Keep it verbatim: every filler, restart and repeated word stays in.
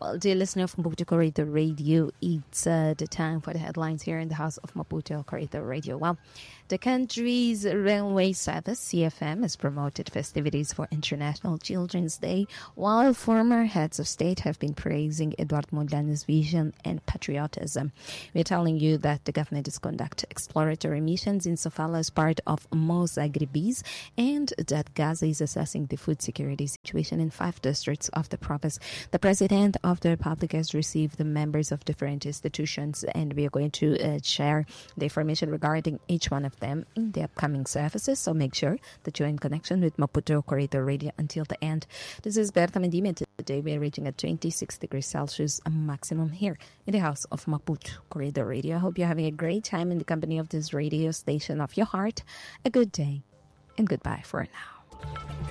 Well, dear listener from Maputo Corridor Radio, it's uh, the time for the headlines here in the House of Maputo Corridor Radio. Well, the country's railway service, C F M, has promoted festivities for International Children's Day, while former heads of state have been praising Eduardo Mondlane's vision and patriotism. We're telling you that the government is conducting exploratory missions in Sofala as part of Mos Agribis, and that Gaza is assessing the food security situation in five districts of the province. The President of the Republic has received the members of different institutions, and we are going to uh, share the information regarding each one of them in the upcoming services. So make sure that you're in connection with Maputo Corridor Radio until the end. This is Berta Mendime. Today we are reaching at twenty-six degrees Celsius, a maximum here in the House of Maputo Corridor Radio. I hope you're having a great time in the company of this radio station of your heart. A good day and goodbye for now.